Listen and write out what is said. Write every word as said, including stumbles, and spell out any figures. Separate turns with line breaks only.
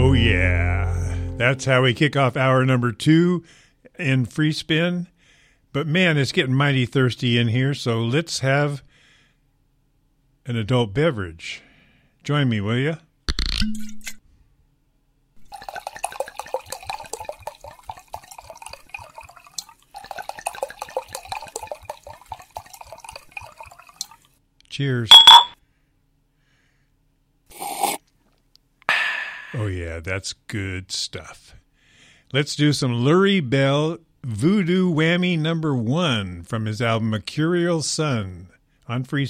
Oh, yeah. That's how we kick off hour number two in Free Spin. But, man, it's getting mighty thirsty in here, so let's have an adult beverage. Join me, will you? Cheers. Oh, yeah, that's good stuff. Let's do some Lurie Bell Voodoo Whammy number one from his album Mercurial Sun on Free